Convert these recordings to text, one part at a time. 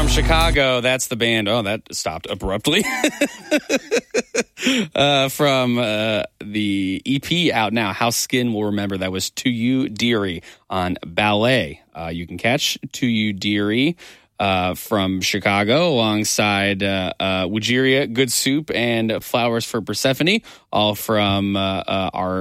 From Chicago, that's the band. Oh, that stopped abruptly. From the EP out now, How Skin Will Remember. That was To You Dearie on Ballet. You can catch To You Dearie from Chicago alongside Wujiria, Good Soup, and Flowers for Persephone, all from our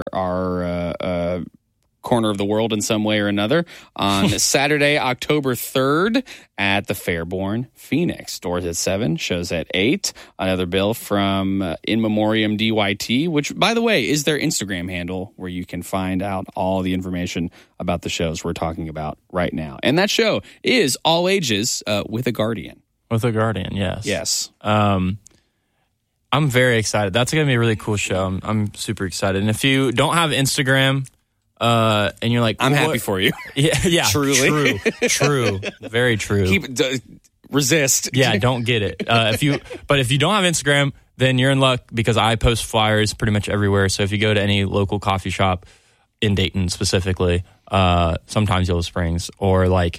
corner of the world in some way or another, on Saturday, October 3rd at the Fairborn Phoenix. Doors at 7, shows at 8. Another bill from In Memoriam DYT, which, by the way, is their Instagram handle where you can find out all the information about the shows we're talking about right now. And that show is all ages with a Guardian. With a Guardian, yes. Yes. I'm very excited. That's going to be a really cool show. I'm super excited. And if you don't have Instagram, and you're like, I'm happy for you. Yeah, truly, true, very true. Resist. Yeah, don't get it. If you don't have Instagram, then you're in luck because I post flyers pretty much everywhere. So if you go to any local coffee shop in Dayton specifically, sometimes Yellow Springs, or like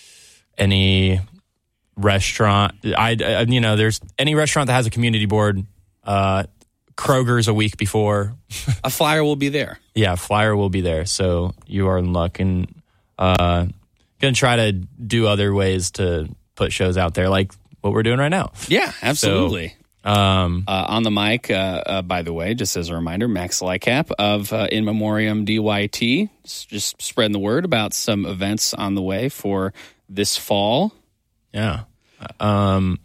any restaurant, there's any restaurant that has a community board. Kroger's a week before. A flyer will be there. Yeah, flyer will be there. So you are in luck, and going to try to do other ways to put shows out there, like what we're doing right now. Yeah, absolutely. So, on the mic, by the way, just as a reminder, Max Lycap of In Memoriam DYT, just spreading the word about some events on the way for this fall. Yeah. And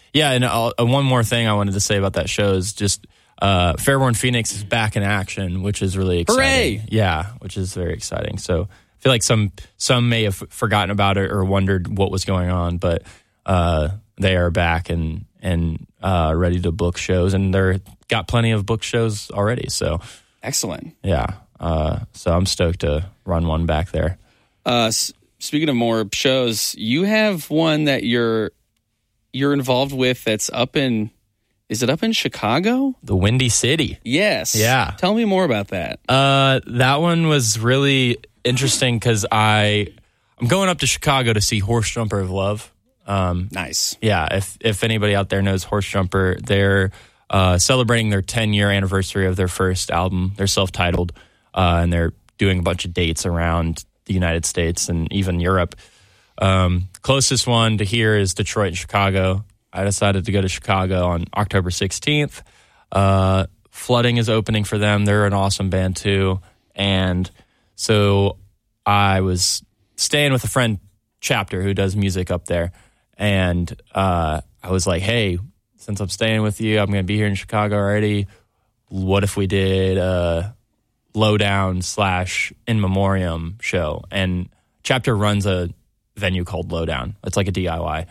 one more thing I wanted to say about that show is just Fairborn Phoenix is back in action, which is really exciting. Hooray! Yeah, which is very exciting. So I feel like some may have forgotten about it or wondered what was going on, but they are back and ready to book shows, and they're got plenty of book shows already. So excellent. Yeah. So I'm stoked to run one back there. Speaking of more shows, you have one that you're involved with that's up in. Is it up in Chicago? The Windy City. Yes. Yeah. Tell me more about that. That one was really interesting because I'm going up to Chicago to see Horse Jumper of Love. Nice. Yeah. If anybody out there knows Horse Jumper, they're celebrating their 10-year anniversary of their first album. They're self-titled, and they're doing a bunch of dates around the United States and even Europe. Closest one to here is Detroit and Chicago. I decided to go to Chicago on October 16th. Flooding is opening for them. They're an awesome band too. And so I was staying with a friend, Chapter, who does music up there. And I was like, hey, since I'm staying with you, I'm going to be here in Chicago already. What if we did a Lowdown / In Memoriam show? And Chapter runs a venue called Lowdown. It's like a DIY.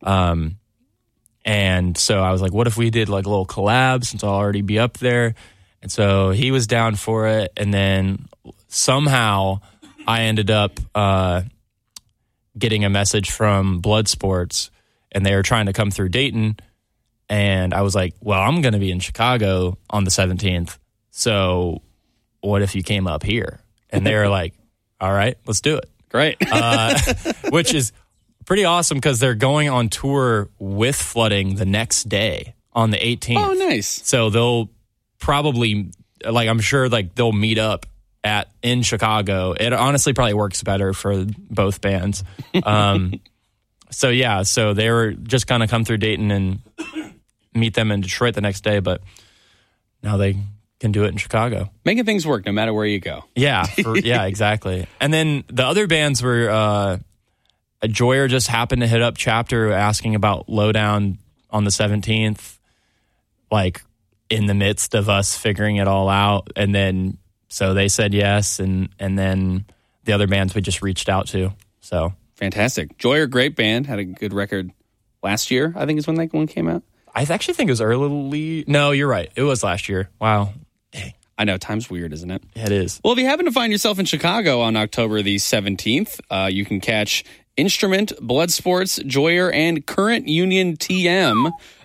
And so I was like, what if we did like a little collab since I'll already be up there? And so he was down for it. And then somehow I ended up getting a message from Blood Sports, and they were trying to come through Dayton. And I was like, well, I'm going to be in Chicago on the 17th. So what if you came up here? And they were like, all right, let's do it. Great. Which is pretty awesome because they're going on tour with Flooding the next day on the 18th. Oh, nice. So they'll probably, like, I'm sure, like, they'll meet up in Chicago. It honestly probably works better for both bands. So they were just going to come through Dayton and meet them in Detroit the next day, but now they can do it in Chicago. Making things work no matter where you go. Yeah, exactly. And then the other bands were... Joyer just happened to hit up Chapter asking about Lowdown on the 17th, like in the midst of us figuring it all out. And then, so they said yes. And then the other bands we just reached out to. So fantastic. Joyer, great band, had a good record last year, I think is when that one came out. I actually think it was early. No, you're right. It was last year. Wow. Dang. I know, time's weird, isn't it? It is. Well, if you happen to find yourself in Chicago on October the 17th, you can catch Instrument, Blood Sports, Joyer, and Current Union TM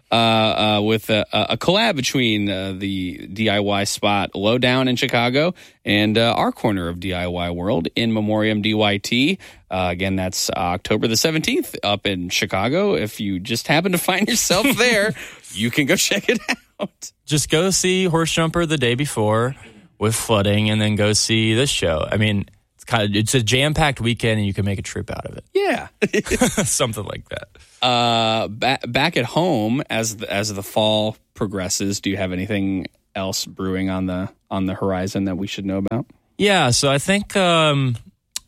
with a collab between the DIY spot Lowdown in Chicago and our corner of DIY World, In Memoriam DYT. Again, that's October the 17th up in Chicago. If you just happen to find yourself there, you can go check it out. Just go see Horse Jumper the day before with flooding, and then go see this show. I mean, it's a jam-packed weekend, and you can make a trip out of it. Yeah. Something like that. Back at home, as the fall progresses, do you have anything else brewing on the horizon that we should know about? Yeah, so I think that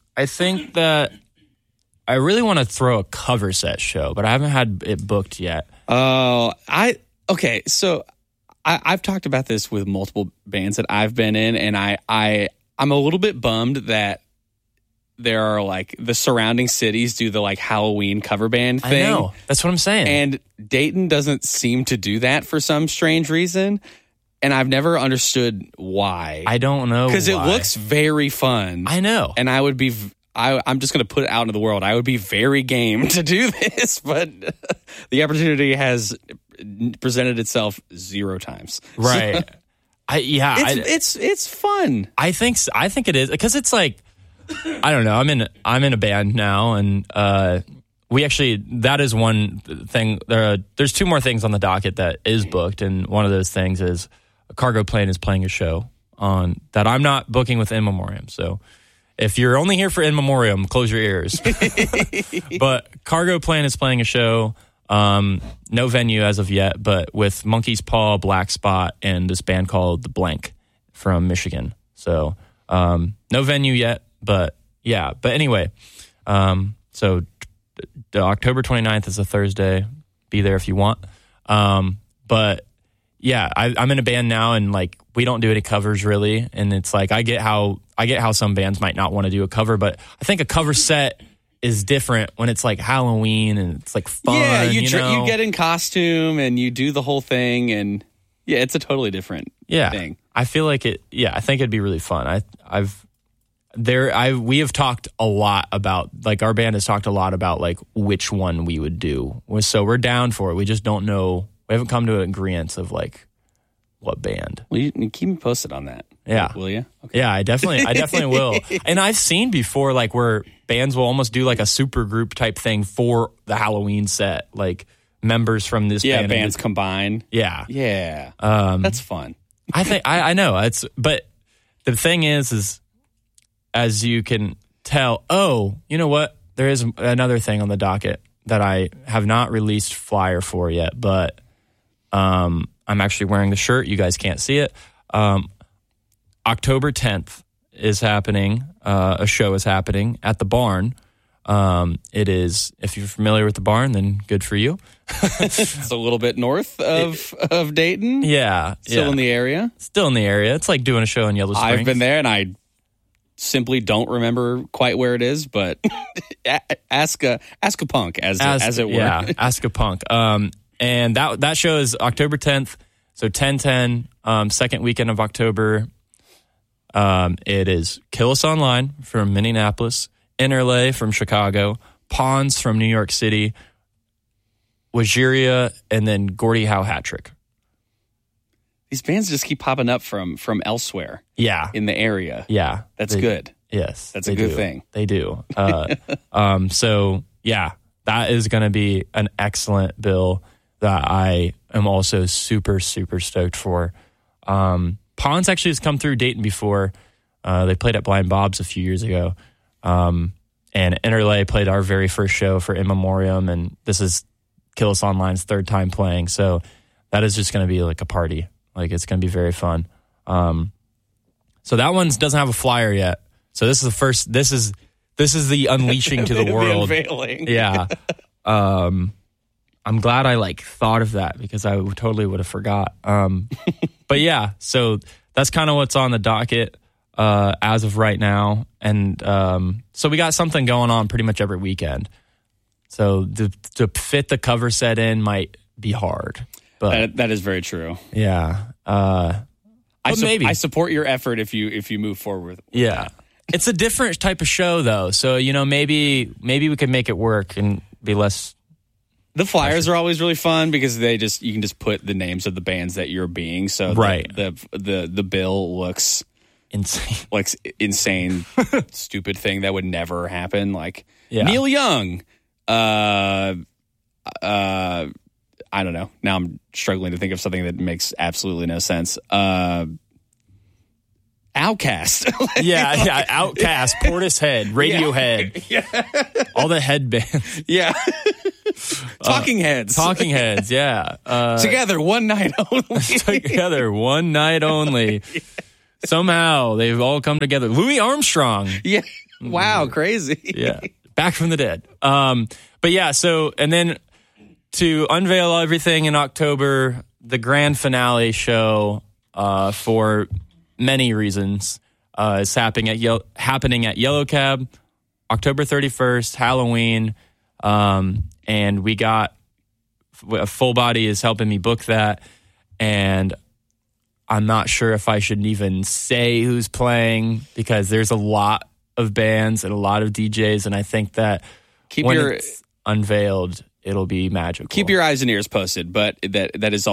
I really want to throw a cover set show, but I haven't had it booked yet. Okay, so I've talked about this with multiple bands that I've been in, and I'm a little bit bummed that there are like the surrounding cities do the like Halloween cover band thing. I know. That's what I'm saying. And Dayton doesn't seem to do that for some strange reason. And I've never understood why. I don't know. Because it looks very fun. I know. And I'm just going to put it out into the world. I would be very game to do this, but the opportunity has presented itself 0 times. Right. It's fun. I think it is, because it's like, I don't know. I'm in a band now, and we actually, that is one thing. There's 2 more things on the docket that is booked, and one of those things is Cargo Plane is playing a show on that I'm not booking with In Memoriam. So if you're only here for In Memoriam, close your ears. But Cargo Plane is playing a show. No venue as of yet, but with Monkey's Paw, Black Spot, and this band called The Blank from Michigan. So no venue yet, but yeah. But anyway, so October 29th is a Thursday. Be there if you want. But yeah, I'm in a band now, and like we don't do any covers really. And it's like I get how some bands might not want to do a cover, but I think a cover set is different when it's like Halloween and it's like fun. Yeah, you get in costume and you do the whole thing, and yeah, it's a totally different thing. I feel like it. Yeah, I think it'd be really fun. We have talked a lot about, like, our band has talked a lot about like which one we would do. So we're down for it. We just don't know. We haven't come to an agreement of like what band. Well, you keep me posted on that. Yeah. Will you? Okay. Yeah, I definitely will. And I've seen before, like, where bands will almost do like a super group type thing for the Halloween set, like members from this band. Yeah, bands combine. Yeah. Yeah. That's fun. I think I know. But the thing is as you can tell, you know what? There is another thing on the docket that I have not released flyer for yet, but I'm actually wearing the shirt. You guys can't see it. October 10th is happening. A show is happening at the Barn. It is, if you're familiar with the Barn, then good for you. It's a little bit north of Dayton. Yeah. Still in the area. Still in the area. It's like doing a show in Yellow Springs. I've been there, and I simply don't remember quite where it is, but ask a punk as it were. Yeah, ask a punk. And that show is October 10th, so 10/10, second weekend of October. It is Kill Us Online from Minneapolis, Interlay from Chicago, Pawns from New York City, Wajiria, and then Gordie Howe Hat-Trick. These bands just keep popping up from elsewhere. Yeah. In the area. Yeah. That's good. Yes. That's a good thing. They do. So, yeah, that is going to be an excellent bill that I am also super, super stoked for. Pawns actually has come through Dayton before. They played at Blind Bob's a few years ago. And Interlay played our very first show for In Memoriam, and this is Kill Us Online's 3rd time playing. So that is just going to be like a party. Like, it's going to be very fun. So that one doesn't have a flyer yet. So this is the first. This is the unleashing to the world. The unveiling. Yeah. I'm glad I thought of that, because I totally would have forgot. But yeah, so that's kind of what's on the docket as of right now, and so we got something going on pretty much every weekend. So to fit the cover set in might be hard. But that is very true. Yeah. I support your effort if you move forward with that. It's a different type of show, though. So, maybe we could make it work and be less The flyers are always really fun because you can just put the names of the bands that you're being. So Right. the bill looks Insane. like insane, stupid thing that would never happen. Like Yeah. Neil Young. I don't know. Now I'm struggling to think of something that makes absolutely no sense. Outcast. Yeah. Outcast, Portishead, Radiohead, all the headbands. Yeah. Talking Heads. Talking Heads, yeah. Together one night only. Together, one night only. Somehow they've all come together. Louis Armstrong. Yeah. Wow, crazy. Yeah. Back from the dead. But yeah, so, and then to unveil everything in October, the grand finale show, for many reasons, is happening at Yellow Cab, October 31st, Halloween. And we got a Full Body is helping me book that. And I'm not sure if I should even say who's playing because there's a lot of bands and a lot of DJs. And I think that it's unveiled, it'll be magical. Keep your eyes and ears posted, but that is